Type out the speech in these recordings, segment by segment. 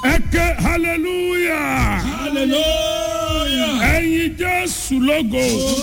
Eke hallelujah. Hallelujah. Ẹyin Jésù lógo.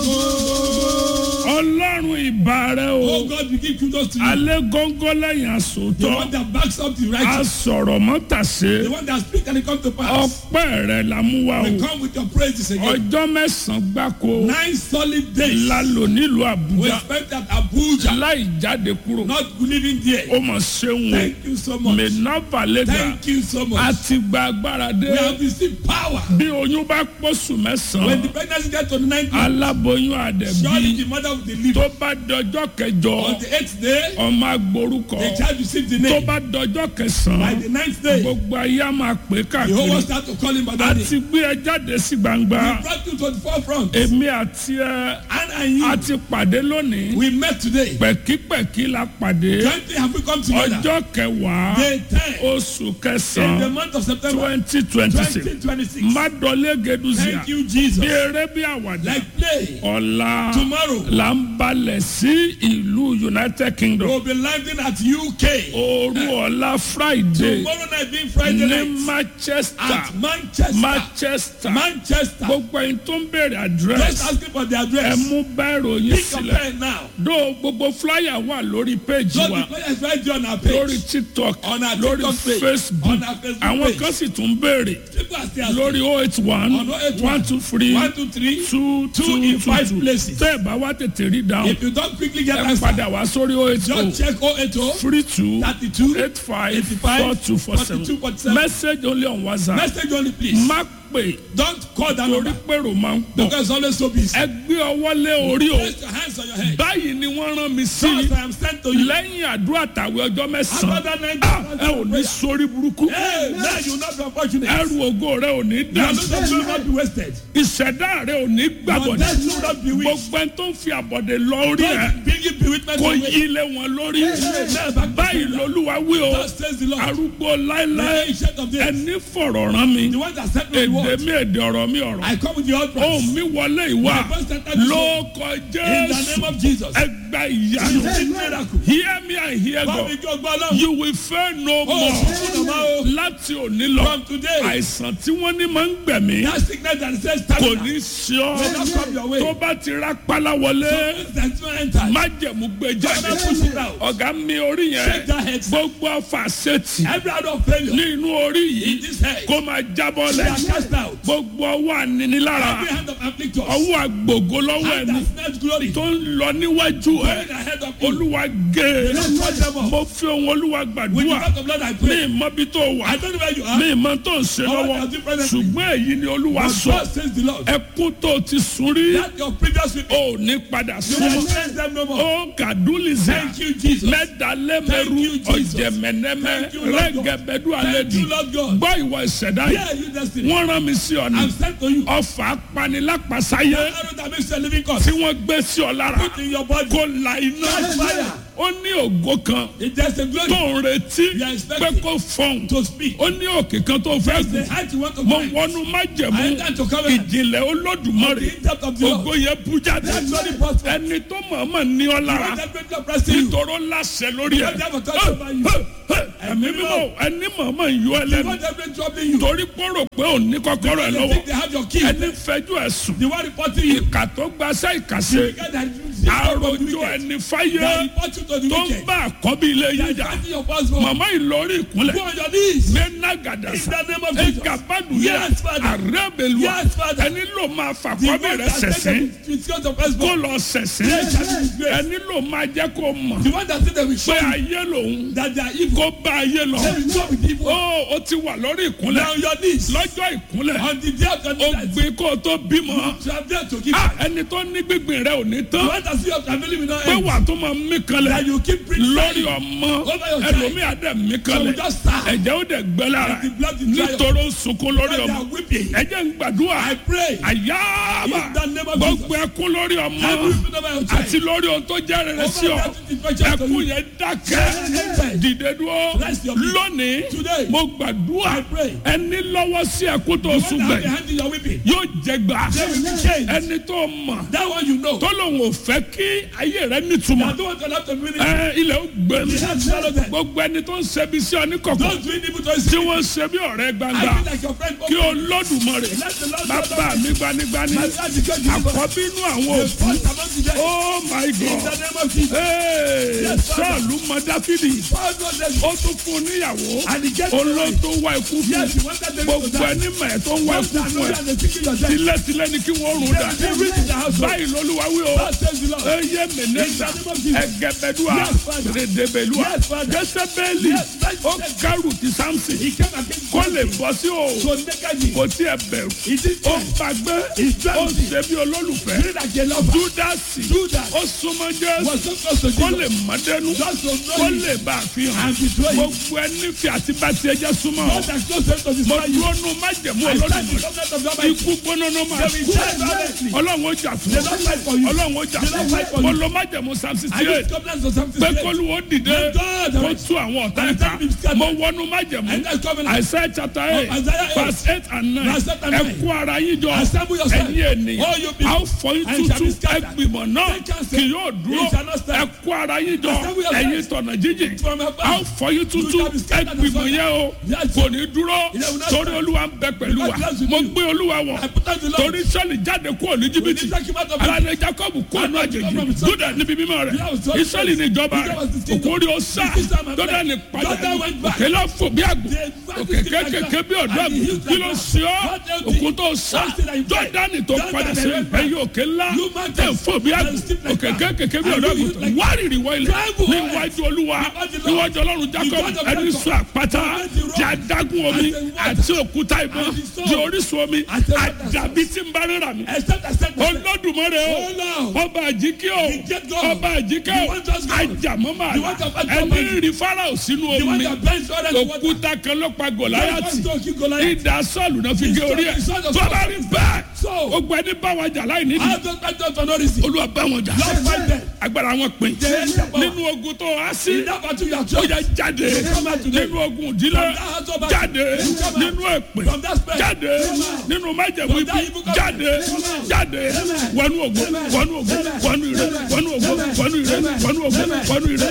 Ọlọ́run ìbàrẹ̀ o. Oh God, we give kudos to you. Alẹ́ góńgó lẹ́yìn àsòtọ́. The one that backs up the righteous. Asọ̀rọ̀ mọ́tàṣe. The one that speaks and it comes to pass. Ọpẹ́ rẹ̀ la mú wa We o. come with your praises again. Ọjọ́ mẹ́sàn-án gbáko 9 solid days. la lò nílùú We Àbújá. spent at Abuja. Láì jáde kúrò. Not living there. Ó mọ̀ ṣeun o. Thank you so much. Mẹ́nàfà lẹ́dà. Thank you so A much. ti gba agbára We dé. have received power. Bí oyún bá pọ̀ṣù When mẹ́sàn-án. the pregnancy gets to the 9th month, Aláboyún surely àdẹ̀bí. the mother will deliver. Tó bá dọjọ́ kẹjọ. On the 8th day, Ọmọ agborúkọ. the child receives the Tó name. bá dọjọ́ By kẹsàn-án. the 9th day, Gbogbo ayé á máa pè the whole world káàkiri. start to call him A Badani. ti gbé ẹ jáde sí We gbangba. brought you to the forefront. Èmi àti ẹ And a you, ti pàdé lónìí. we met today. Pẹ̀kípẹ̀kí la pàdé. 20 have we come together. Ọjọ́ kẹwàá Day 10 oṣù in the kẹsàn-án month of September 2026. 2026. Mádọ́lé Gẹ̀dúsíà. Thank you, Jesus. Bí eré bí àwàdà. Like play. Ọ̀la Tomorrow, là ń balẹ̀ sí ìlú United Kingdom. we'll be landing at UK. Òru ọ̀la Friday Tomorrow night being Friday ní night Manchester. at Manchester. Manchester. Gbogbo ẹni tó ń béèrè Just àdírẹ́sì. asking for the Ẹ address. mú bẹ́ẹ̀rù yín Pick your sílẹ̀. pen now. Dó gbogbo flyer wà lórí péjì So wa. the player is right there on our Lórí page. TikTok. On our Lórí TikTok page. Facebook. On our Facebook Àwọn page. kan sì tún béèrè. People are still asking. Lórí 081 On 081 123 1, 2, 3. 2 2 in 5 places. Tẹ́ ẹ̀ bá wá tètè rí dáhùn. If you don't quickly get Ẹ answer, padà wá sórí 080 just check 080 32 32 85 85 4247. 4247. Message only on WhatsApp. Message only, please. Má pè Don't call that torí number pèrò máa ń pọ̀. because it's always so busy. Ẹ gbé ọwọ́ lé orí o. Place your hands on your head. Báyìí ni wọ́n rán mi sí. Because I am sent to you. Lẹ́yìn àdúrà tàwé ọjọ́ After mẹ́sàn-án. that night, Ẹ ò ní sórí burúkú. hey, now you will not be unfortunate. Ẹrù ògo rẹ ò ní Your dà. life will not be wasted. Ìṣẹ̀dá rẹ ò ní Your gbàbọ̀dẹ̀. death will not be weak. Gbogbo ẹni tó ń fi àbọ̀dẹ̀ lọ orí ẹ̀ God bring you be witness kò of it. yí ilé wọn lórí. Báyìí lolúwa wí o. Thus says the Lord. Arúgbó The láéláé ancient of days. ẹni fọ̀rọ̀ rán mi. The one that sent me the Èdè word. mi èdè ọ̀rọ̀ mi ọ̀rọ̀. I come with the old price. Ohùn mi wọlé ìwà. My voice entered the Ló kọ In the Jésù. name of Jesus. Ẹgbà You ìyanu. did miracle. Hear me and hear God. Báwo jọ gbọ́ lọ́wọ́? You will fail no Oh, more. ṣùgbọ́n náà o. Láti òní lọ. From today, Àìsàn tí wọ́n ní máa ń gbẹ̀mí. that sickness that says Kò stamina ní sí ọ. will not come your way. Tó bá ti rá pálá wọlé. That's not entered. Májẹ̀mú gbé jáde. Father, push it out. Ọ̀gá mi orí Shake yẹn. that head. Gbogbo ọfà ṣètì. Every out of failure Ní inú orí in yìí. this head, Kó máa jábọ́ they are lẹ̀. cast out. Gbogbo ọwọ́ ànínilára. Every hand of afflictors, Ọwọ́ àgbògo lọ́wọ́ hand ẹni. that snatch glory, Tó ń lọ níwájú ẹ̀. going ahead of you. Olúwa gé. Don't touch them all. Mo fi ohun Olúwa With the gbàdúrà. mouth of Lord, I Mi pray. mọ bí tó wà. I don't know where you are. Mi mọ tó ń ṣe lọ́wọ́. Ṣùgbọ́n èyí ni Olúwa But sọ. God says the Lord. Ẹkún tó ti sùn rí. That your previous week, Ò ní padà you will sùn. change them no more. Ó kàdúlìsà. Thank you, Jesus. Mẹ́dàlẹ́mẹ̀rú Thank you, Jesus. ọ̀jẹ̀mẹ̀nẹ́mẹ́ Thank you, Lord God. rẹ́gẹ̀bẹ̀dú Thank àlẹ́dì. you, Lord God. Gbọ́ ìwọ ìṣẹ̀dá Here yìí. you destiny. Wọ́n rán mi sí ọ̀nà. I'm sent to you. Ọfà apanilápasáyé Arrow that makes you a living God. tí wọ́n gbé sí ọ lára. Put in your body. Kó la iná. Catch fire. Ó ní ògo kan If there's a glory tó ń retí You are pé expecting kó fọ̀hún. to speak, Ó ní òkè kan tó fẹ́ the gùn. height you want to Mo climb, wọnú I májẹ̀mú enter to covenant. ìjìnlẹ̀ The Olódùmarè. depth of the Lord. Ògo yẹn bú jáde. That's what it was for. Ẹni tó mọ̀ọ́mọ̀ ní ọ You lára. want that great God pressing you. Nítorọ́ láṣẹ lórí ẹ̀. You have a touch over you. Ẹ̀mí mímọ́ ẹni mọ̀ọ́mọ̀ ń yọ ẹ You lẹ́nu. want that great troubling you. Torí pọ́rọ̀ pé ò ní kọ́kọ́rọ́ ẹ̀ They lọ́wọ́. think they have your key. Ẹni fẹjú ẹ̀ sùn. The one reporting you. Ìkà tó gbaṣẹ́ ìkàṣe. Because that Àròjọ ẹni fáyé They report you to the tó ń wicked. bá àkọ́bí ilé They are yín jà. fighting your passport. Màmá Ìlọrí ìkúnlẹ̀. Go on your knees. Mẹ́nà In gàdàsà. the name of Jesus. Ẹ̀gàbádùn yẹn. Yes, Father. Àrẹ́bẹ̀lúwà. Yes, Father. Ẹni ló máa The fàkọ́bí one rẹ̀ that sẹ̀sìn. takes the disgrace of Kó passport. lọ sẹ̀sìn. Yes, that is grace. Ẹni ló máa jẹ́ kó mọ̀. The one that said they will show Pé you ayé lòun. that they are evil. Kó bá ayé lọ. They will go with evil. Ó ti wà lórí ìkúnlẹ̀. Now on your knees. Lọ́jọ́ ìkúnlẹ̀. On the day of your Ó death. gbin kó o tó bímọ. You have dared to give. Ẹni tó ní gbígbìn rẹ̀ ò ní The tán. one that see your family will not Pé end. wà tó máa mí kanlẹ̀. That you keep preaching. Lórí ọmọ. Over your child. Ẹlòmíà dẹ̀ mí So we kanlẹ̀. just start. Ẹ̀jẹ̀ ó dẹ̀ gbẹ lára. The blood is dry. Nítorí ó ń sunkún lórí Because they ọmọ. are weeping. Ẹ̀jẹ̀ ń gbàdúrà. I pray. Àyàbà. In the name of Gbogbo Jesus. ẹkún lórí ọmọ. Every sin over your child. Àti lórí ohun tó jẹ́ rere sí ọ. Over that is precious to Ẹkún you. yẹn dákẹ́. Dìde dúró. Rest your peace. Lónìí. Today. Mo gbàdúrà. I pray. Ẹni lọ́wọ́ sí ẹkún tó The one sùn that have gbẹ̀. the hand in your weeping. Yóò jẹ gbà. They will be changed. Ẹni tó mọ̀. That one you know. Tó lòun ò fẹ́ kí ayé rẹ nítumọ̀. I don't want to have to finish. Ilẹ̀ ó gbẹ mi. The earth swallow them. Gbogbo ẹni tó ń ṣẹbi sí ọ ní kọ̀kọ̀. Don't do evil to Tí his wọ́n ṣe bí ọ̀rẹ́ gbangba. I feel like your friend. Kí Olódùmarè. Bàbá mi gbanigbani. Àkọ́bí inú àwọn òkú. Oh my God. Sọ́ọ̀lù mọ Dáfídì. Ó tún fún un níyàwó. Olóòtú wá ikú fún. Gbogbo ẹni mẹ̀ tó ń wá ikú fún ẹ. Tilẹ̀tilẹ̀ ni kí wọ́n rún dà. Báyìí lolúwa wí o. Eye mẹ̀nẹ́sà. Ẹgẹbẹdúà. Rèdèbèlúà. Jésébélì. Ó kárù ti Sámsì. Kó lè bọ́ sí o. Kò tí ẹ bẹ̀rù. Ó gbàgbé. Ó ṣe bí olólùfẹ́. Júdásì. Ó súnmọ́ Jésù. Kó lè mọ́dẹ́nu. Kó lè bá a fi hàn. Gbogbo ẹni fi àti bá tiẹ̀ jẹ́ súnmọ́. Mo dúró nu májẹ̀mú Olódùmarè. Ikú gbóná ló máa kú. Ọlọ́run ó jà fún ọ. Ọlọ́run ó jà fún ọ. Mo lo májẹ̀mú Psalm 68. Pé kólúwo dìde. Kó tú àwọn ọ̀tá ẹ̀ka. Mo wọnú májẹ̀mú. Isaiah chapter 8 verse 8 and 9. Ẹ kó ara yín jọ. Ẹ̀yin ènìyàn. A ó fọ yín tútù. Ẹgbìmọ̀ náà kì yóò dúró. Ẹ kó ara yín jọ. Ẹ̀yin tọ̀nà jíjìn. A ó fọ yín tútù. Ẹgbìmọ̀ yẹn o. Kò ní dúró. Torí Olúwa ń bẹ pẹ̀lú wa. Mo gbé Olúwa wọ̀. Torí Sọ́ọ̀lì jáde kúrò ní Jìbìtì. Alẹ́ Jacob kúrò ní àjèjì. Júdà níbi mímọ́ rẹ̀. Ísírẹ́lì ní ìjọba rẹ̀. Òkúri ọ̀sà. Jọ́dá ní padà. Òkè lọ fò bí àgbò. Òkè kékèké bí ọ̀dọ́ àgbò. Kí ló ṣe ọ́? Òkú tó sá. Jọ́dá ní tó padà sí ẹ̀yìn òkè ńlá. Tẹ̀ fò bí àgbò. Òkè kékèké bí ọ̀dọ́ àgbò. Wárìrì wọ ilẹ̀. Níwájú Olúwa. Níwájú Ọlọ́run Jacob. Ẹni sọ àpáta. Jẹ́ adágún omi. Àti òkúta ìbọn. Jẹ́ orísun omi. Àdàbí tí ń bá rírà mi. Olódùmarè o. Ọba àjíkẹ́ o. Ọba àjíkẹ́ o. Ajàmọ́mọ́ àlá. Ẹni rí Fáráò sínú omi. Òkúta kan ló pa Gòláyátì. Idà Sọ́ọ̀lù náà fi gé orí ẹ̀. Tó bá rí bẹ́ẹ̀. Ó gbọ́ ẹni bá wọn jà láì nídìí. Olúwa bá wọn jà. Agbára wọn pín. Nínú ogun tó wá sí. Ó yẹ jáde. Nínú ogun ìdílé. Jáde. Nínú èpè. Jáde. Nínú májẹ̀mú ibi. Jáde. Jáde. Wọnú ogun. Wọnú ogun. Wọnú ire. Wọnú ogun. Wọnú ire. Wọnú ogun. Wọnú ire.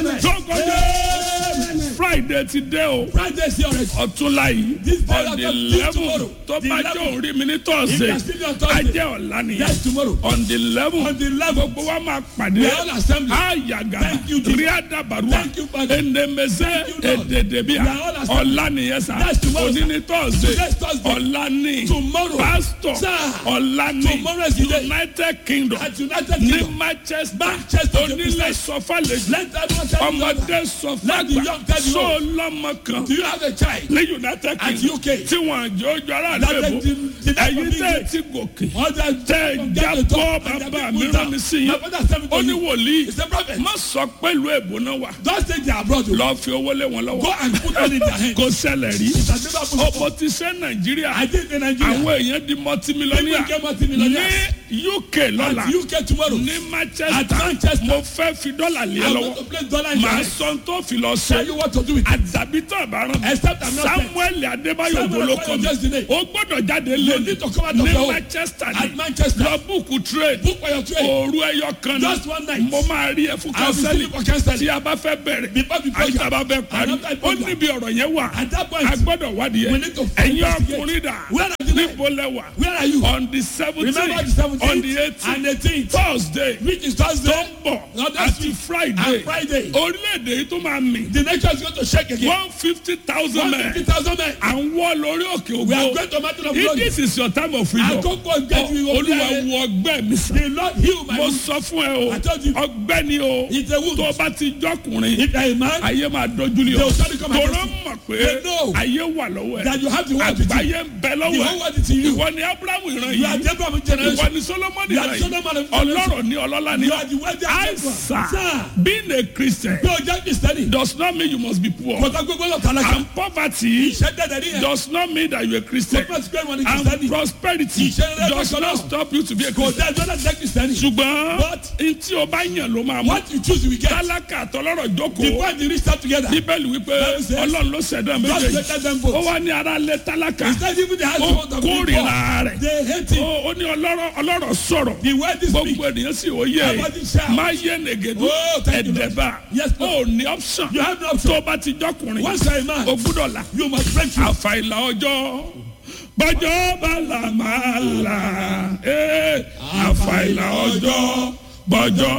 Lọ́gọ́dé. Friday ti dé o. Ọ̀túnla yìí. On the 11th. Tó bá jẹ́ òrí mi ní Thursday. Ajẹ́ ọ̀la nìyẹn. On the 11th. Gbogbo wa máa pàdé. Ayaga. Ríádà Bàrúwà. Endemese. Ededebia. Ọ̀la nìyẹn sá. Òní ní Thursday. Ọ̀la ní. Pastor. Ọ̀la ní. United Kingdom. Ní Manchester. Onílẹ̀ sọ̀fàlẹ̀. Ọmọdé sọ̀fàgbà. So lọ́mọ kan. Ní United Kingdom. Tí wọ́n àjọ ojú ara rẹ̀ bò. Ẹ̀yin tẹ́ ti gòkè. Tẹ́ jábọ́ bàbá mi rán mi sí yín. Ó ní wòlíì. Má sọ pẹ̀lú èbó náà wà. Lọ fi owó lé wọn lọ́wọ́. Kò ṣẹlẹ̀ rí. Ọ̀pọ̀ ti ṣe Nàìjíríà. Àwọn èèyàn di multimillionaire. Ní UK lọ́la. Ní Manchester. Mo fẹ́ fi dọ́là lé ẹ lọ́wọ́. Màá sọ tó fi lọ ṣe. Àdàbí tó àbáràn. Samuel Adébáyọ̀ Bolókọ́ mi. O gbọ́dọ̀ jáde lé ní Manchester ní. Lọ búùkù trade. Òru ẹyọ kan ní. Mo máa rí ẹ fún kánsẹ́lì. Tí a bá fẹ́ bẹ̀rẹ̀. Àyíká a bá fẹ́ parí. Ó níbi ọ̀rọ̀ yẹn wà. A gbọ́dọ̀ wádìí ẹ. Ẹ̀yin ọkùnrin dà. Níbo lẹ wà? On the 17th. On the 18th. Thursday. Tó ń bọ̀. Àti Friday. Orílẹ̀-èdè yìí tó máa mì. The nation is going to shake again. 150,000 men. 150,000 men. À ń wọ́ lórí òkè ògbó. We are going to mountain of glory. This is your time of freedom. Àkókò ìgbẹ́jú ìwọ. Olúwa wo ọgbẹ́ mi sàn. The Lord heal my Mo wound. sọ fún ẹ o. I told you. Ọgbẹ́ ni o. It's a wound. Tó o bá ti jọkùnrin. If you are a man. Ayé máa dojú ni o. They will surely come against Tòró you. mọ̀ pé They know. ayé wà lọ́wọ́ ẹ̀. That you have the word with you. Àgbáyé ń bẹ lọ́wọ́ The ẹ̀. whole world is in you. Ìwọ ni Abrahamu ìran You are yìí. the Abraham generation. Ìwọ ni Solomoni You are ìran the yìí. Solomon of generation. Ọlọ́rọ̀ ni ọlọ́lá ni. You are the wealthy and Sir, Sir. being a Christian Bí o jẹ́ Kristẹni. does not mean you must be poor. Kò tó gbogbo lọ tálákà. And poverty Ìṣẹ́dẹ̀dẹ̀ ní yẹn. does not mean that you are a Christian. Kò tó gbogbo wọn ní And Kristẹni. prosperity Ìṣẹ́dẹ̀dẹ̀ does kọ́kọ́ not náà. stop you to be a Kò Christian. dá ẹjọ́ náà jẹ́ Kristẹni. Ṣùgbọ́n But ntí o bá yàn ló máa mú. what you choose you will get. Tálákà àtọlọ́rọ̀ The jókòó. point the rich start together. Bíbélì wípé Bible says, Ọlọ́run ló ṣẹ̀dá God méjèèjì created them ó both. wá ní ara lé tálákà He said even the ó household of the poor, kórìíra rẹ̀ they hate him. ó ní ọlọ́rọ̀ sọ̀rọ̀ The word is speak. gbogbo ènìyàn sì ó yẹ Everybody shout. máa yẹ nìgẹ̀dú Oh, thank you, Lord. ẹ̀dẹ̀bà Yes, Lord. ó ní option You have no option. tó bá ti jọkùnrin Once you're a man, ó gbúdọ̀ là you must break through. àfàìlà ọjọ́ bọ́jọ́ bá là máa là àfàìlà ọjọ́ bọ́jọ́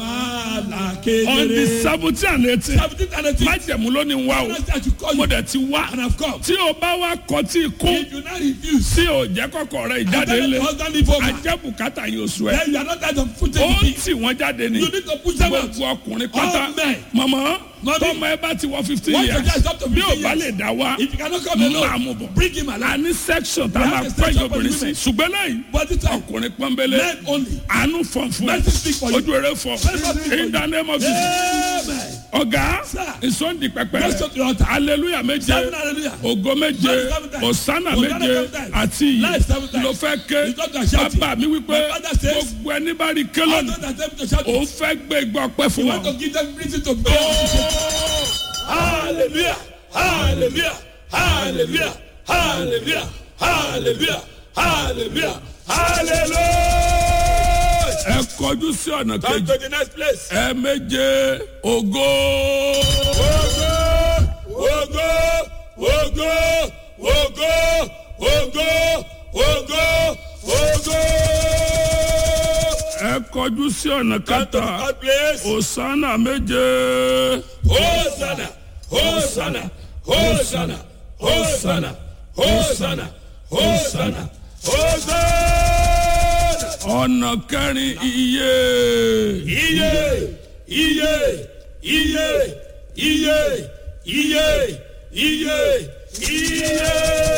on the 17th and 18th 17th and 18th. májẹ̀mú ló ní wá o That you call mo you dẹ̀ ti wá and have come. tí o bá wá kọtí ikú If you not refuse, tí o jẹ́ kọ́kọ́ rẹ̀ and ìjáde then lé the husband leave over, ajẹ́ bùkátà yóò sùn ẹ̀ then you are not that of putting ó the tì wọ́n jáde ni You need to push them out. gbogbo ọkùnrin pátá All men. mọ̀mọ́ Mommy. tọ́mọ ẹ bá ti wọ 15 Once your years child is up to bí o 15 bá years, lè dá wá if you cannot come máa mú alone, bọ̀ bring him a along. ní section tá a We máa have a pẹ́ section for obìnrin women. sí ṣùgbọ́n lẹ́yìn But this time, ọkùnrin pọ́nbélé men only. àánú fọ̀n fún ẹ Mercy speak for you. ojú eré fọ̀ Mercy speak for in the name of Jesus Amen. ọ̀gá Sir. ìsọ̀ndì pẹpẹ Let's go to the altar. hallelujah méje Seven hallelujah. ògo méje Glory seven times. ọ̀sánà Hosanna méje seven times. àti Life seven times. ló fẹ́ ké You got to shout it. bàbá mi wípé My father says, gbogbo ẹni bá rí ké All lónìí those that attempt to shout òun it, fẹ́ gbé igbá ọpẹ́ fún you want wọn. to give them reason to go. Hallelujah. Hallelujah. Hallelujah. Hallelujah. Hallelujah. Hallelujah. Hallelujah. ẹ kọjú sí ọ̀nà Come kejì to the next place. ẹ méje ògo Ogo, ogo, ogo, ogo, ogo, ogo. ẹ kọjú sí ọ̀nà Come to kẹta the third place. ọ̀sánà méje Hosanna, Hosanna, Hosanna, Hosanna, Hosanna, Hosanna, Hosanna. ọ̀nà kẹrin iye Iye, iye, iye, iye, iye, iye, iye.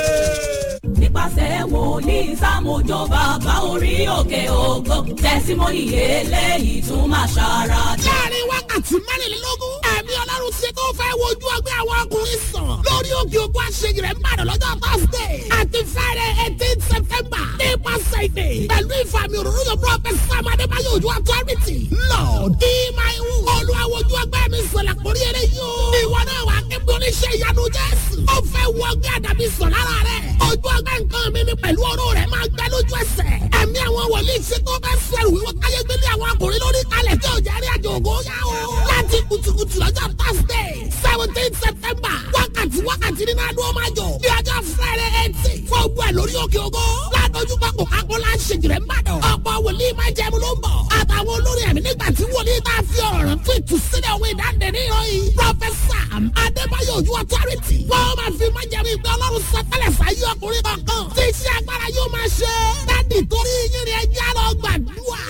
nípasẹ̀ wòlíì sámójó bàbá orí òkè ògo tẹ̀símọ́nì eléyìí tún máa ṣàrà. láàrin wákàtí mẹ́rìnlélógún ẹ̀mí ọlọ́run ti tó fẹ́ wojú ọgbẹ́ àwọn ọkùnrin sàn lórí òkè ògùn àṣeyìí rẹ̀ ń bàdàn lọ́jọ́ thursday àti friday 18 september nípasẹ̀ ìdè pẹ̀lú ìfàmì òróró yóò prophet sam adébáyọ̀ ojú authority lord be my own olúwa wojú ọgbẹ́ mi sọ̀lá kórí eré yóò ìwọ náà wà kébí oníṣẹ́ ìyanu jésù ó fẹ́ wọ ọgbẹ́ àdàbí sàn lára rẹ̀ ojú ọgbẹ́ nǹkan mi ni pẹ̀lú ọ̀rọ̀ rẹ̀ máa gbẹ lójú ẹsẹ̀ ẹ̀mí àwọn wòlíì ṣe tó bẹ́ sẹ̀rù wíwọ́ káyé gbélé àwọn akùnrin lórí kalẹ̀ tí ò jẹ́ rí àjò ògo yá o láti kùtùkùtù lọ́jọ́ thursday 17 september wákàtí nínú adó máa jọ ní ọjọ́ friday 18 fún ogun ẹ̀ lórí òkè ògo ládójú pápọ̀ akọ́lá ṣèjìrẹ́ ń bàdàn ọ̀pọ̀ wòlíì máa jẹun ló ń bọ̀ àtàwọn olórí ẹ̀mí nígbà tí wòlíì tá a fi ọ̀rọ̀ rẹ̀ fún ìtúsílẹ̀ òwe ìdáǹdè ní ìròyìn professor adébáyọ̀ ojú authority wọ́n máa fi máa jẹun ìgbẹ́ ọlọ́run sọtẹ́lẹ̀ sáyé ọkùnrin kọ̀ọ̀kan tí iṣẹ́ agbára yóò máa ṣe dádì torí yín ni ẹjẹ́ lọ gbàdúrà.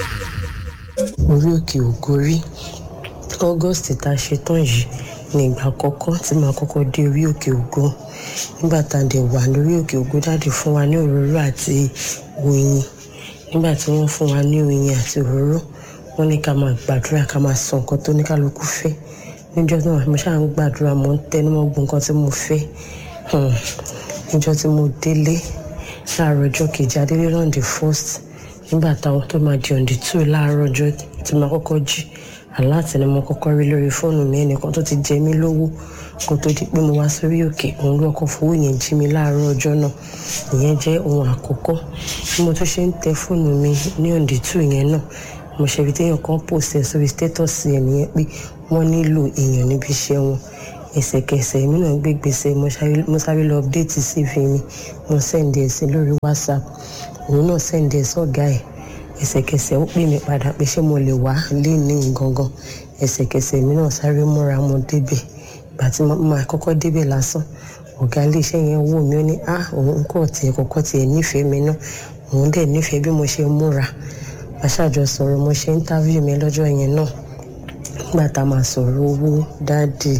orí òkè ògo rí august tá a ṣe tán yìí ní ìgbà àkọ́kọ́ tí màá kọ́kọ́ dé orí òkè ògo nígbà tá a dẹ̀ wà lórí òkè ògo dáàdì fún wa ní òróró àti oyin nígbà tí wọ́n fún wa ní oyin àti òróró wọ́n ní ká máa gbàdúrà ká máa sọ nǹkan tó ní kálukú fẹ́ níjọ́ tí mo ṣáà ń gbàdúrà mo ń tẹnu mọ́ gbogbo nǹkan tí mo fẹ́ níjọ́ tí mo délé láàárọ̀ ọjọ́ kejì adélé on the 1st nígbà táwọn tó máa di on the 2 láàárọ̀ ọjọ́ tí màá kọ́kọ́ jí aláàtì ni mo kọ́kọ́ rí lórí fóònù mi ẹnìkan tó ti jẹ mí lówó kó tó di pé mo wá sórí òkè òun ló kọ́ fowó yẹn jí mi láàárọ̀ ọjọ́ náà ìyẹn jẹ́ ohun àkọ́kọ́ bí mo tó ṣe ń tẹ fóònù mi ní on the 2 yẹn náà mo ṣe fi téèyàn kan post ẹ̀ sórí status ẹ̀ nìyẹn pé wọ́n nílò èèyàn níbi iṣẹ́ wọn ẹsẹ̀kẹsẹ̀ èmi náà gbé gbèsè mo sáré lọ update CV mi mo send ẹ̀ sí lórí WhatsApp òun náà send ẹ̀ sọ́gà ẹ̀ ẹsẹ̀kẹsẹ̀ ó pè mí padà pé ṣé mo lè wá lé ní gangan ẹsẹ̀kẹsẹ̀ èmi náà sáré múra mo débẹ̀ ìgbà tí mo máa kọ́kọ́ débẹ̀ lásán ọ̀gá iléeṣẹ́ yẹn wò mí ó ní òun kò tiẹ̀ kọ́kọ́ tiẹ̀ nífẹ̀ẹ́ mi náà òun dẹ̀ nífẹ̀ẹ́ bí mo ṣe múra aṣáájọ sọ̀rọ̀ mo ṣe interview mi lọ́jọ́ yẹn náà nígbà tá a máa sọ̀rọ̀ owó dáàdì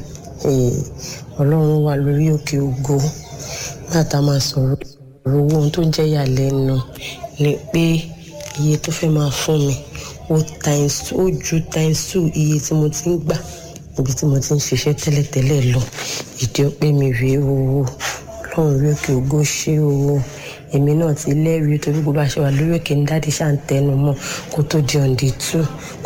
ọlọ́run wà lórí òkè ògo nígbà tá a máa sọ̀rọ̀ owó ohun tó jẹ́ ìyàlẹ́nu ni pé iye tó fẹ́ máa fún mi ó ju times 2 iye tí mo ti ń gbà níbi tí mo ti ń ṣiṣẹ́ tẹ́lẹ̀tẹ́lẹ̀ lọ ìdí ọpẹ́ mi rèé owó ọlọ́run rí òkè ògo ṣé owó èmi náà ti lẹ́rìí torí gbogbo àṣẹ wà lórí òkè ní dáàdì ṣáà ń tẹnu mọ́ kó tó di on the 2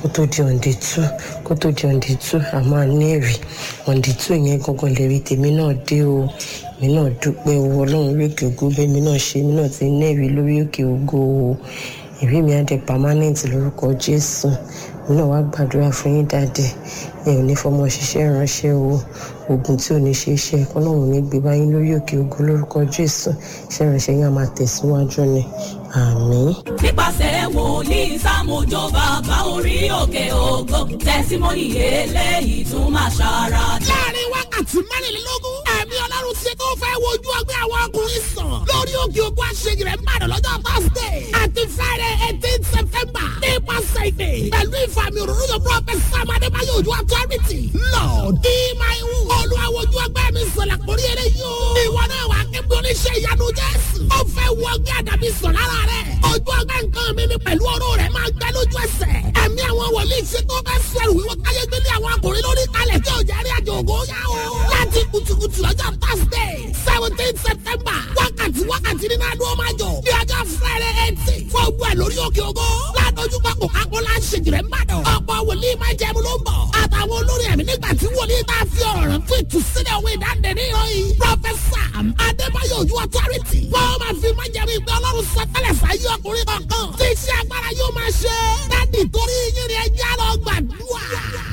àmọ́ ní ẹ̀rí on the 2 yẹn gangan lè rí tèmi náà dé o. èmi náà dúpẹ́ owó ọlọ́run lórí òkè ògo bẹ́ẹ̀ mi náà ṣe èmi náà ti ní ẹ̀rí lórí òkè ògo o. ẹ̀rí mi á dé permanent lórúkọ Jésù. èmi náà wá gbàdúrà fún yín dáadé ẹ ò ní fọmọ ṣiṣẹ́ ránṣẹ́ o. ogun tí ò ní ṣe iṣẹ́ ọlọ́run ní gbé báyìí lórí òkè ògo lórúkọ Jésù. iṣẹ́ ránṣẹ́ yín á máa tẹ̀síwájú ni àmín. nípasẹ̀ wòlíì Sámójó bàbá orí òkè ògo tẹ̀símọ́nì eléyìí tún máa ṣàrà. láàrin wákàtí mẹ́rìnlélógún ẹ̀mí ọlọ́run ti tó fẹ́ wojú ọgbẹ́ àwọn ọkùnrin sàn lórí òkè ògo àṣeyìí rẹ̀ ń bàdàn lọ́jọ́ Thursday àti Friday 18 September nípasẹ̀ ìdè pẹ̀lú ìfàmì òróró yóò Prophet Sam Adébáyọ̀ Òjó authority Lord ìmáìwù olùwàwòjú ọgbẹ́ mi sọ̀lá kórí eré yóò ìwọ náà wà kébí oníṣẹ́ ìyanu Jésù ó fẹ́ wọ ọgbẹ́ àdàbí sọ̀ lára rẹ̀ ojú ọgbẹ́ nǹkan mi ni pẹ̀lú ọ̀rọ̀ rẹ̀ máa gbẹ lójú ẹsẹ̀ ẹ̀mí àwọn wòlíì ṣe tó bẹ́ sẹ́rù wíwọ́ káyé gbélé àwọn akùnrin lórí kalẹ̀ tí ò jẹ́ rí àjò ògo yá o láti kùtùkùtù ọjọ́ Thursday 17 September wákàtí nínú adó máa jọ ní ọjọ́ Friday 18 fún ogun ẹ̀ lórí òkè ògo ládójú pápọ̀ kápọ̀ láṣẹ jìrẹ̀ ń bàdàn ọ̀pọ̀ wòlíì máa jẹun ló ń bọ̀ àtàwọn olórí ẹ̀mí nígbà tí wòlíì tá a fi ọ̀rọ̀ rẹ̀ fún ìtúsílẹ̀ òwe ìdáǹdè ní ìròyìn Prophet Sam Adébáyọ̀ Òjó authority wọ́n máa fi máa jẹun ìgbẹ́ ọlọ́run sọtẹ́lẹ̀ sáyé ọkùnrin kọ̀ọ̀kan tí iṣẹ́ agbára yóò máa ṣe dádì torí yín ni ẹjẹ́ lọ gbàdúrà.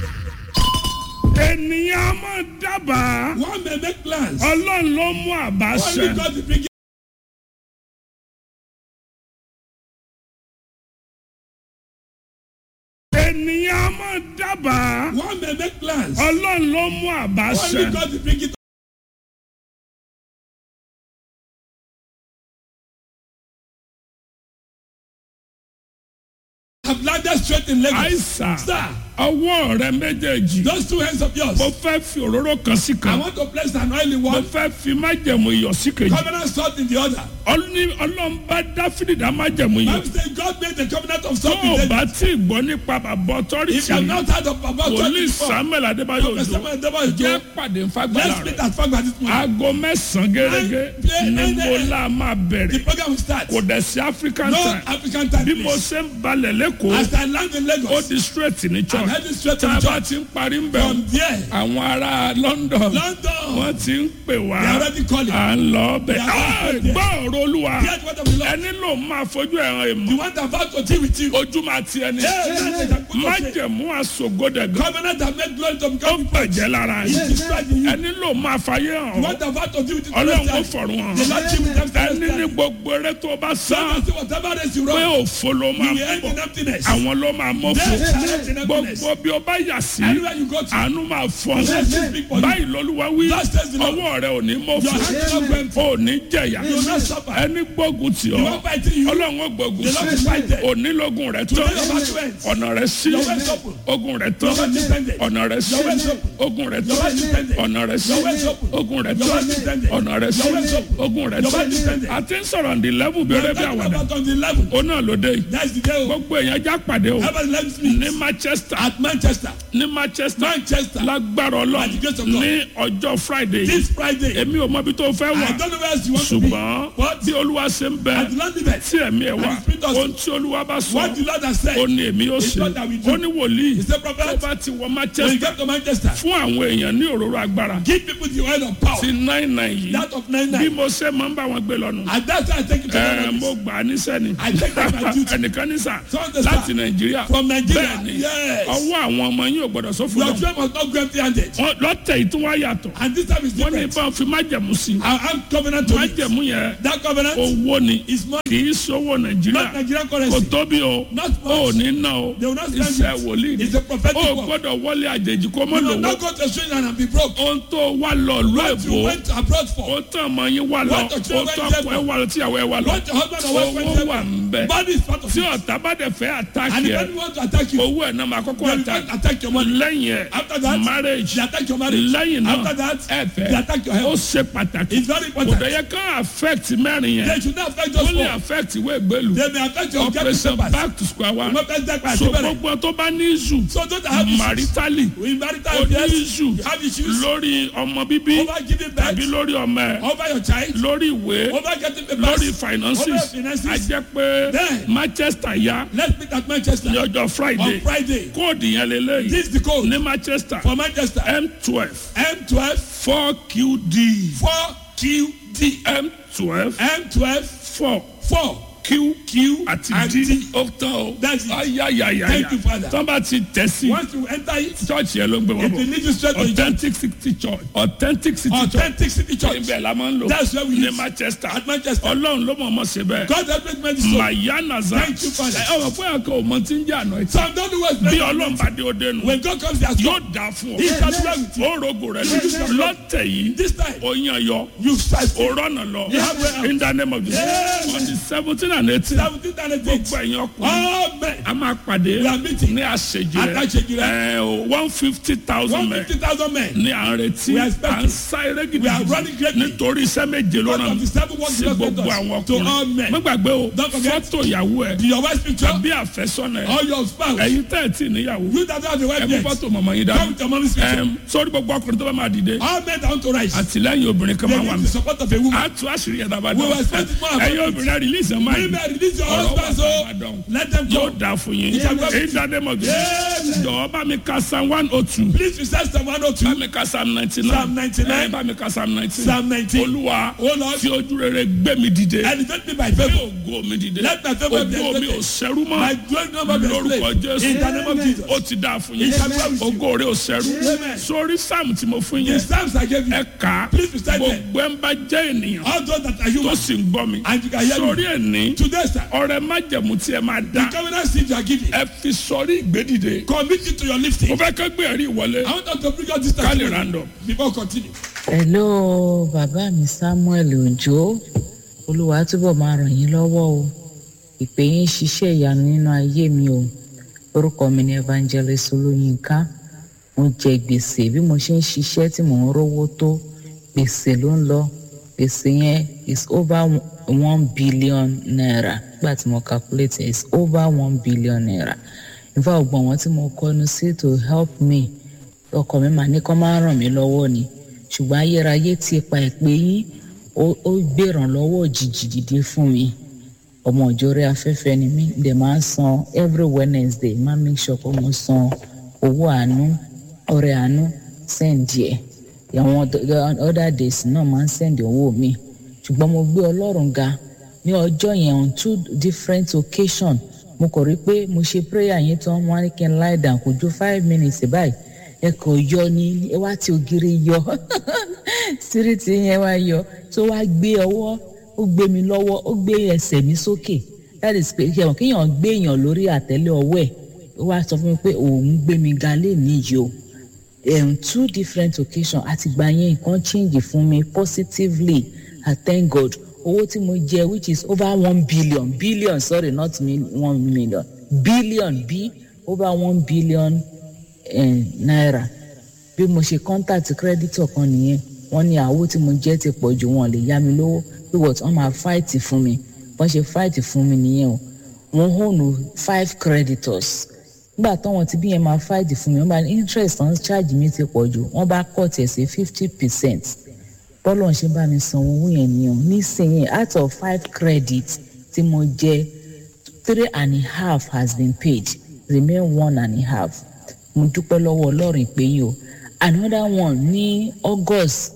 ènìyàn máa dábàá. One may make plans. ọlọ́run ló mú àbá ṣẹ. Only God will bring it. ènìyàn máa dábàá. One may make plans. ọlọ́run ló mú àbá Only ṣẹ. God will bring it. Have landed straight in Lagos. àìsàn Sir, ọwọ́ rẹ méjèèjì. those two hands of yours. mo fẹ́ fi òróró kan sí I kan. want to place an oil in mo one. fẹ́ fi májẹ̀mú iyọ̀ sí kejì. Covenant salt in the other. ọlọ́run bá Dáfídì dá májẹ̀mú iyọ̀. Bible says God made the covenant of tó salt o with bá David. tí ì gbọ́ nípa bàbá If ọtọ́rìtì you have not heard of Baba wòlíì 24, Samuel Adébáyọ̀ Prophet Òjó Samuel Adébáyọ̀ jẹ́ Òjó, pàdé let's nfagbára meet rẹ̀. at Fagba this morning. aago mẹ́sàn-án gẹ́gẹ́ ni mo la máa The bẹ̀rẹ̀. program will start. kò dẹ̀ sí African No time. African time, bí mo please. ṣe ń balẹ̀ lẹ́kọ̀ọ́ As I land in ó Lagos, di straight ní I'm church. heading straight to tá a the bá church. ti ń parí ń bẹ̀ From there, àwọn ará London London, wọ́n ti ń pè wá they are already calling. à ń lọ bẹ̀. They are already there. gbọ́ ọ̀rọ̀ Olúwa Hear the word of the Lord. ẹni ló máa fojú ẹ̀ràn The èèmọ̀ one that about to deal with you. ojú máa ti ẹni. Má májẹ̀mú àsògódẹ̀gàn covenant that made glory to ó become bàjẹ́ lára It yìí. destroyed in you. ẹni ló máa fàyè The hàn one that about to deal with it. Ọlọ́run ó The fọ̀run hàn. Lord deal with them. ẹni ní gbogbo eré tó bá sá Somebody say whatever race you pé run, òfo ló you máa will end bọ̀ in emptiness. àwọn ló máa mọ̀ They fún shall end in emptiness. gbogbo bí o bá yà sí Anywhere you go to, àánú máa fọ́ Let me speak for you. báyìí lọ́lúwa wí Thus says the Lord. ọwọ́ rẹ ò ní mọ̀ Your fún hands will not go empty. ò ní jẹ̀yà You will not suffer. ẹni gbógun tì The ọ́ one fighting you, Ọlọ́run ó gbógun the Lord will fight them. onílógún rẹ tán Today your battle ends. ọ̀nà rẹ sí Your way is open. ogun rẹ tán Your way is defended. ọ̀nà rẹ sí Your way is open. ogun rẹ Your way is tán defended. ọ̀nà rẹ sí Your way is open. ogun rẹ Your way tán is defended. ọ̀nà rẹ sí Your way is open. ogun rẹ Your way is tán defended. àti ń sọ̀rọ̀ ní lẹ́bù bí eré bí Talking àwàdà about on the level. ó náà ló dé yìí That's the day. gbogbo èèyàn já pàdé o Everybody let me ní Manchester at Manchester. ní Manchester Manchester. lágbára By Ọlọ́run the grace of God. ní ọjọ́ Friday This Friday. èmi ò mọ ibi tó fẹ́ I wà don't know where else you want to be. ṣùgbọ́n What? bí Olúwa ṣe ń bẹ At the land event. tí ẹ̀mí ẹ̀ wà And the Spirit also. ohun tí Olúwa bá sọ What the Lord has said. ó ní èmi yóò It's ṣe what that we do. ó ní wòlíì He said, tó prophet, bá ti wọ when you Manchester get to Manchester, fún àwọn èèyàn ní òróró agbára give people the oil of power. ti 99 yìí That of bí 99. mo ṣe máa ń bá wọn gbé lọ́nu And that's why I take you to the mo gbà á níṣẹ́ ni I take that my duty. ẹnìkan ní sà From the láti start. Nàìjíríà From Nigeria. bẹ́ẹ̀ ni Yes. ọwọ́ àwọn ọmọ yín ò gbọ́dọ̀ sófin Your lọ children must not go empty-handed. lọ́tẹ̀ yìí tún wá yàtọ̀ And this time is wọ́n ní different. bá fi májẹ̀mú sí I'm covenant to it. májẹ̀mú yẹn That covenant owó ni is money, kì í sówó Nàìjíríà not Nigerian kò currency. tóbi o Not ò much. ní ná o They will not spend iṣẹ́ it. wòlíì ni It's a prophetic o work. gbọ́dọ̀ wọlé àjèjì kó mọ́ You will lówó not go to a strange land and be broke. ohun tó wá lọ lọ What you èbó went abroad for. ó tán ọmọ yín wá lọ What your ó children tán went ọkọ ẹ wá lọ tíyàwó ẹ wá lọ What your husband or wife went owó there wà for. ń bẹ Body is part of tí it. ọ̀tá bá dẹ̀ fẹ́ And àtàkì if ẹ anyone want to attack you, owó ẹ̀ náà máa kọ́kọ́ kó attack your money. lẹ́yìn After ẹ̀ that, marriage they attack your marriage. lẹ́yìn náà After that, they ẹ̀fẹ̀ attack your ó health. ṣe pàtàkì It's very kò important. dẹ̀ yẹ ká affect mẹ́rin yẹn They should not affect ó us lè all. affect ìwé ìgbélú They may affect your getting operation papers. back to square one Not affect that so particular. gbogbo tó bá ní issue So don't have issues. maritally We marital ó ní affairs. issue You have issues lórí ọmọ bíbí over giving tàbí birth, lórí ọmọ ẹ̀ over your child, lórí ìwé over getting papers, lórí over finances your finances. a jẹ́ pé Then- Manchester yá Let's meet at Manchester ní ọjọ́ on Friday Friday. kóòdù yẹn lélẹ́yìí This is the code ní Manchester for Manchester. M12 M12 4QD 4QD. M12 M12 4 4 Q Q àti and D D. ó tán o That's it. ayayayaya Thank you, Father. tọ́ bá ti tẹ̀ sí Once you enter it, church yẹn ló ń gbé wọn it will bọ̀ lead you straight to the church. Authentic City Church Authentic City Church Authentic City Church. ibẹ̀ la máa ń lò That's where we ní live. Manchester At Manchester. Ọlọ́run ló mọ̀ ọmọ ṣe bẹ́ẹ̀ God help me make this so. mayanaza Thank you, Father. ọ̀rọ̀ fún ẹ̀kọ́ ọmọ tí ń jẹ́ àná ẹ̀tí Some don't know what's bí better. Ọlọ́run bá dé ó dénú When God comes, he has yóò come. dá fún He ọ shall be well with you. ó rogo rẹ lọ́tẹ̀ yìí This time, ó yan yọ you fight. ó rọ́nà lọ You have way out. in the name of Jesus Yes. on the 17 and 18 17 and 18. gbogbo ẹ̀yin ọkùnrin Amen. a máa pàdé We are meeting. ní àṣejì At Àṣejì rẹ 150,000 men 150,000 men. ní à ń retí We are à expecting. ń sá eré We are running gidigidi greatly. nítorí iṣẹ́ méje ló Out ràn of the 7 works sí God gbogbo sent us àwọn to all ọkùnrin men. má gbàgbé o Don't forget. fọ́tò ìyàwó ẹ̀ Your wife's picture tàbí àfẹ́sọ́nà ẹ̀ or your spouse. ẹ̀yin tẹ́ ẹ̀ tí níyàwó You that have the wife ẹ mú yet. fọ́tò mọ̀mọ́ yín Come dání with your mommy's picture. sórí gbogbo ọkùnrin tó bá máa dìde All men that want to rise. àtìlẹ́yìn obìnrin kan They máa wà need mí the support of a woman. a tú àṣírí yẹn dábàá We will dán expect more about ẹ̀yin it. obìnrin release ẹ̀ máa yìí Women, release your ọ̀rọ̀ wà husband so dábàá dán let them yóò go. dà fún yín It's a blessing. èyí dáadé mọ̀ jù Amen. jọ̀wọ́ bá mi ka Psalm 102 Please recite Psalm bá 102. mi ka Psalm 99 Psalm 99. bá mi ka Psalm 19 Psalm 19. olúwa Oh Lord, fi ojú rere gbé mi dìde elevate me by gbé favor. ògo mi dìde Let my favor be ògo mi ò elevated. ṣẹ́rú My mọ́ glory number be lórúkọ displayed. Jésù In the name of Jesus. ó ti dáa fún yín Amen. ògo rẹ ò ṣẹ́rú Amen. sórí Psalm tí mo fún The yín Psalms I gave you. ẹ kà á Please recite them. gbogbo ẹ̀ ń bá jẹ́ ènìyàn All those that are tó human. sì ń gbọ́ mi And you can hear sórí me. ẹ̀ ní Today, sir. ọrẹ májẹ̀mú tí ẹ máa The dá covenant seed you are giving. ẹ fi sọrí ìgbédìde Commit it to your mo lifting. fẹ́ kẹ́ gbé ẹ̀rí ìwọlé I want us to bring out this ká lè testimony random. before we continue. Hello, bàbá mi Samuel Òjó. Olúwa túbọ̀ máa ràn yín lọ́wọ́ o. Ìpè yín ṣiṣẹ́ ìyanu nínú ayé mi o. Orúkọ mi ni Evangelist Olóyinká. Mo jẹ gbèsè bí mo ṣe ń ṣiṣẹ́ tí mò ń rówó tó. Gbèsè ló ń lọ. Gbèsè yẹn is over 1 billion naira. Nígbà tí mo calculate is over 1 billion naira. In fact, ọgbọ̀n wọn tí mo kọ́nu sí to help me. Ọkọ mi máa ní kó máa ràn mí lọ́wọ́ ni. Ṣùgbọ́n ayérayé ti ipa ìpè yín ó gbèrànlọ́wọ́ òjijì dìde fún mi. Ọmọ ìjọrẹ afẹ́fẹ́ ni mí dẹ̀ máa ń san every Wednesday máa make sure pé mo san owó àánú ọrẹ àánú sẹ́ǹdì ẹ̀. Àwọn other days náà máa ń sẹ́ǹdì owó mi. Ṣùgbọ́n mo gbé Ọlọ́run ga ní ọjọ́ yẹn on 2 different occasions. Mo kọ̀ rí pé mo ṣe prayer yẹn tán wọ́n á ní kí n lie down kò ju 5 minutes báyìí. Ẹ kò yọ ní ẹ wá tí ògiri yọ síríìtì yẹn wá yọ tó wá gbé ọwọ́ ó gbé mi lọ́wọ́ ó gbé ẹsẹ̀ mi sókè that is pé kéèyàn gbé èèyàn lórí àtẹ́lẹ̀ ọwọ́ ẹ̀ ó wá sọ fún mi pé òun gbé mi ga lénìí yìí o 2 different occasions àtìgbà yẹn nǹkan change fún mi positively I thank God owó tí mo jẹ which is over 1 billion sorry not 1 million billion over 1 billion naira bí mo ṣe contact creditor kan nìyẹn wọ́n ní àwọ tí mo jẹ ti pọ̀ jù wọ́n lè yá mi lówó pé wọ́n máa fight fún mi wọ́n ṣe fight fún mi nìyẹn o wọ́n hónú 5 creditors nígbà táwọn ti bí yẹn máa fight fún mi wọ́n bá ní interest on charge mi ti pọ̀ jù wọ́n bá cut ẹ̀ sí 50% bọ́lọ̀ ṣe bá mi san owó yẹn nìyẹn nísìnyí out of 5 credits tí mo jẹ 3.5 has been paid remain 1.5 mo dúpẹ́ lọ́wọ́ Ọlọ́run pé yìí o another one ní August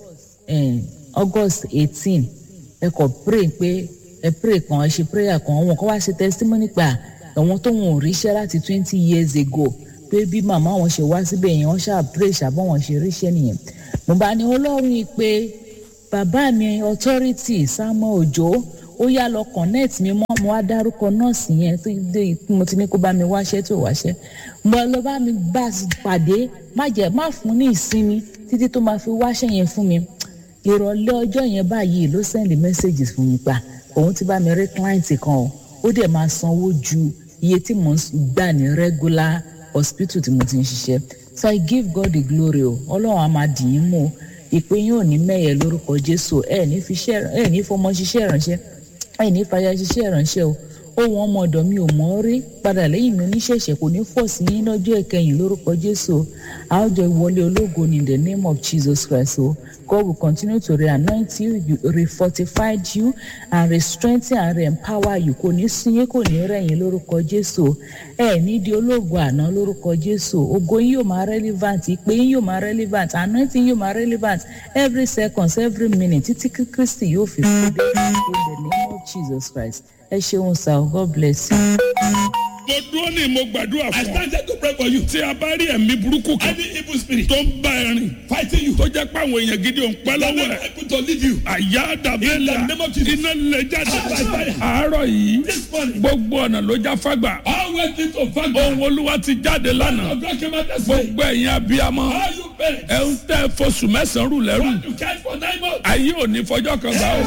18 ẹ kò pray pé ẹ pray kan ẹ ṣe prayer kan wọn kọ́ wá ṣe testimony pa àwọn tó wọn ò ríṣẹ́ láti 20 years ago pé bí màmá wọn ṣe wá síbẹ̀ yẹn wọ́n ṣáà pray ṣàbọ̀ wọn ṣe ríṣẹ́ nìyẹn mo bá ní Ọlọ́run pé bàbá mi authority Samuel Òjó ó yá lọ connect mi mọ́ mo wá dárúkọ nọ́ọ̀sì yẹn tó dé mo ti ní kó bá mi wáṣẹ́ tó wáṣẹ́ mo lọ bá mi bá pàdé má fún ní ìsinmi títí tó máa fi wáṣẹ́ yẹn fún mi ìrọ̀lẹ́ ọjọ́ yẹn báyìí ló send messages fún mi pa òun ti bá mi rí client kan ó dẹ̀ máa sanwó ju iye tí mò ń gbà ní regular hospital tí mo ti ń ṣiṣẹ́. So I give God the glory o. Ọlọ́run á máa dì yín mú o. Ìpè yín ò ní mẹ́yẹ lórúkọ Jésù. Ẹ ní fọmọ ṣiṣẹ́ ìránṣẹ́. Ẹ ní fàyà ṣiṣẹ́ ìránṣẹ́ o. Ohun ọmọ ọ̀dọ̀ mi ò mọ̀ rí padà lẹ́yìn mi oníṣẹ̀ṣẹ̀ kò ní fọ̀ sí yín lọ́jọ́ ìkẹyìn lórúkọ Jésù. A ó jọ ìwọlé ológo in the name of Jesus Christ o. God will continue to re-anoint you, re-fortify you, and re-strengthen and re-empower you. Kò ní sún yín, kò ní rẹ̀ yín lórúkọ Jésù. Ẹ ní di ológo àná lórúkọ Jésù. Ògo yín yóò máa relevant, ìpè yín yóò máa relevant, anointing yóò máa relevant every second, every minute. Títí Kristi yóò fi kú dé in the name of Jesus Christ. Ẹ ṣeun sir, God bless you. Mo dúró ní mo gbàdúrà I fún ọ. started to pray for you. Tí a bá rí ẹ̀mí burúkú kan Any evil spirit tó ń bá ẹ rìn fighting you, tó jẹ́ pé àwọn èèyàn gidi ò ń pẹ́ that lọ́wọ́ will ẹ̀. able to lead you. Àyà dàbẹ́là In the name of Jesus. iná lè jáde. By fire. Àárọ̀ yìí This morning, gbogbo ọ̀nà ló já fágbà. always need to fight. Ohun Olúwa ti jáde lánàá. God came out this way. Gbogbo ẹ̀yin abiyamọ. How you parents? Ẹ ń tẹ́ fosùn mẹ́sàn-án rù lẹ́rù. Want to catch for 9 months? Ayé ò ní fọjọ́ kan gbà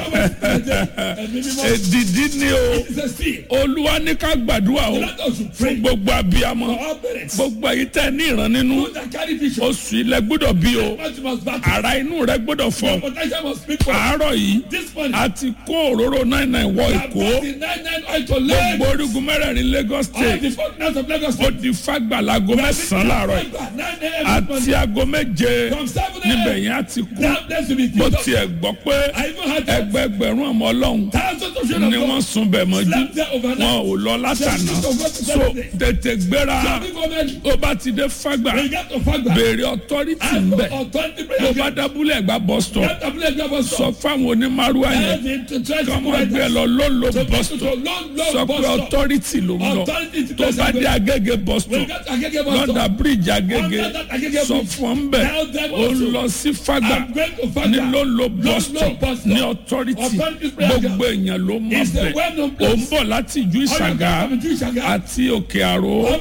ó. Èdìdí ni o. It's a sin. Olúwa ní ká gbàdúrà o. Let us Fún pray gbogbo abiyamọ. for all parents. Gbogbo ẹ̀yin tẹ́ ní ìran nínú. Those that carry vision. Oṣù ilẹ̀ gbọ́dọ̀ bí o. What you must battle. Ara inú rẹ gbọ́dọ̀ Your fọ. potential must speak for. Àárọ̀ yìí This morning, a ti kó òróró 99 wọ I Èkó. brought the 99 oil to Lagos. Gbogbo orígun mẹ́rẹ̀ẹ̀rin Lagos All the State. foreigners of Lagos Ó State. di fágbàlago mẹ́sàn-án láàárọ̀ yìí. 9 a.m. Àti aago méje From 7 níbẹ̀ a.m. yẹn á ti kú. That place will be Mo filled up. tiẹ̀ gbọ́ pé I even had that. ẹgbẹgbẹ̀rún ọmọ Ọlọ́run Thousands of children ni of wọ́n God sun bẹ̀ mọ́jú. slept there overnight. Wọn ò lọ látàná. So tètè gbéra. Some people men, Ó bá ti dé fágbà. they get to Fagba. Béèrè authority Ask ń for bẹ̀. authority Tó prayer. bá dábúlẹ̀ ẹ̀gbá bus stop. Get the place there was Sọ fáwọn onímàrúwá yẹn. Kọ́mọ ẹgbẹ́ lọ ló ń lo bus stop. Sọ pé authority ló ń lọ. Authority to Tó bá dé Agége bus stop. Lọ́dà bridge Agége. Sọ fún ọ ń bẹ̀. Ó ń lọ sí Fágbà. Ní ló ń lo bus stop. Ní authority. Gbogbo èèyàn ló mọ̀ bẹ̀. Ó ń bọ̀ láti ìjú Ìṣàgá àti Òkè Àró.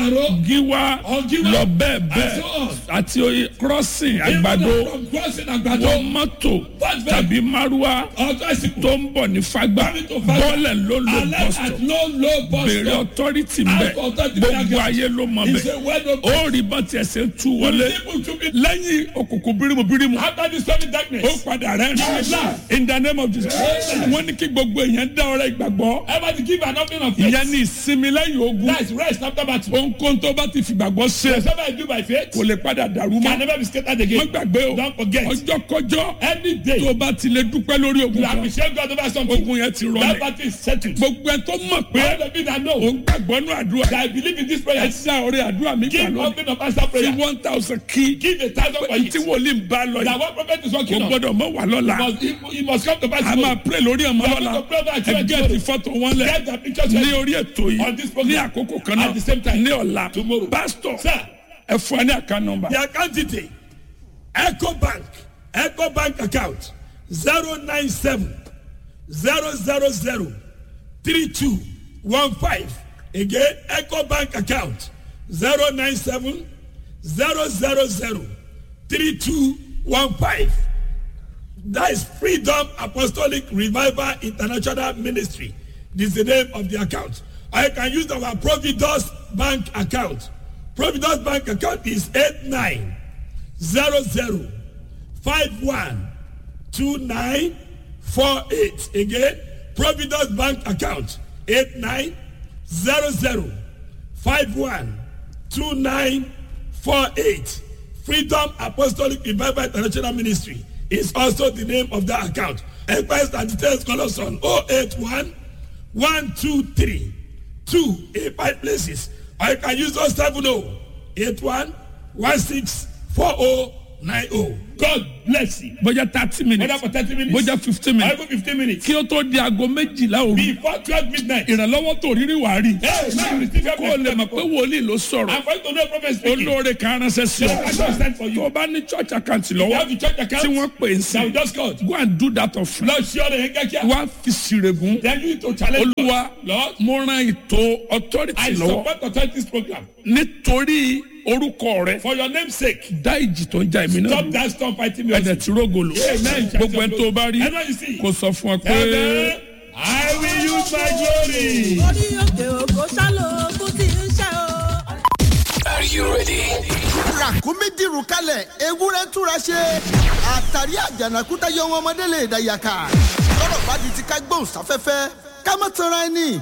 Gíwá lọ bẹ́ẹ̀ bẹ́ẹ̀ àti oyè crossing Àgbàdo. Wọ́n mọ́tò tàbí márúwá tó ń bọ̀ ní Fágbà. Bọ́ọ̀lẹ̀ ló lo bus stop. Béèrè authority ń bẹ̀. Gbogbo ayé ló mọ̀ bẹ̀. Ó rí bá tiẹ̀ ṣe ń tú wọlé. Lẹ́yìn òkùnkùn bírímù. After this coming darkness, Ó padà rẹ̀ in the name of Jesus. Wọ́n ní kí gbogbo èèyàn dá ọrẹ ìgbàgbọ́. everybody give an offering of faith. Ìyẹn ní ìsinmi lẹ́yìn ogun. That is rest after battle. Ohunkóhun tó bá ti fìgbàgbọ́ ṣe Whatever I do by faith kò lè padà dàrú can mọ́. never be scattered Má again. gbàgbé o. Don't forget. Ọjọ́ kọjọ́ Any day tó bá ti lè dúpẹ́ lórí ogun you kan. appreciate God over something. Ogun yẹn ti That rọlẹ̀. battle is settled. Gbogbo ẹ tó mọ̀ pé All the people that know òun gbàgbọ́ nù àdúrà. that I believe in this prayer, Ẹ ṣá ọrẹ àdúrà mi gbà give lónìí. offering of answer Fi prayer. 1000 kí. Give 1,000 for Tí it. wòlíì ń bá lọ That yìí. one prophet is Kò working on. gbọ́dọ̀ mọ́ wà lọ́la. He must come to pass. A máa pray lórí ọmọ We are lọ́la. going to pray about Ẹ you gẹ́ẹ̀tì fọ́tò wọn lẹ̀. Get the pictures Ní ready. orí ètò On this yìí. program. Ní àkókò kan náà. At the same time. Ní ọ̀la. Tomorrow. Pastor. Sir, Ẹ fún ẹ ní account number. the account detail Eco Bank account 097 000 3215. Again, Eco Bank account 097 000 3215. That is Freedom Apostolic Revival International Ministry. This is the name of the account. I can use our Providence Bank account. Providence Bank account is 8900512948. Again, Providence Bank account 8900512948. Freedom Apostolic Revival International Ministry is also the name of that account. Enquiries and details call us on 081 123 285 places. Or you can use 070 81 16 4090. God bless you. Bójá 30 minutes. Whether for 30 minutes. Bójá 15 minutes. Even 15 minutes. Kí ó tó di aago méjìlá òru. Before 12 midnight. Ìrànlọ́wọ́ tó rírí wàá rí. Hey, now you receive your Kó o lè mọ̀ pé wòlíì ló sọ̀rọ̀. I'm going to know prophet speaking. Olóore kan ránṣẹ́ sí I don't stand for ọ. you. Tó o bá ní church account You have lọ́wọ́ the church account. tí wọ́n pè é Now we sí. just called. Go and do that of free. Lord, sure they get here. Wá fi sírègùn. Then you need to challenge Olúwa Lord, mo ran ètò authority I lọ́wọ́. support authorities program. Nítorí orúkọ rẹ. For your name's sake. Dá ìjì tó ń jà èmi náà. Stop that storm fighting me. Ẹ̀dẹ̀ tí rógolo. Amen. Gbogbo ẹni tó bá rí. Everyone you see. Kò sọ fún ọ pé. Amen. I will use my glory. orí òkè òkò ṣálò kú tí ń ṣe o. ràkúnmí dìrù kalẹ̀ ewúrẹ́ túra ṣe àtàrí àjànàkú táyọ̀ wọn ọmọdé lè dàyàkà lọ́rọ̀ bá di ti ká gbóhùn sáfẹ́fẹ́ ká má tanra ẹni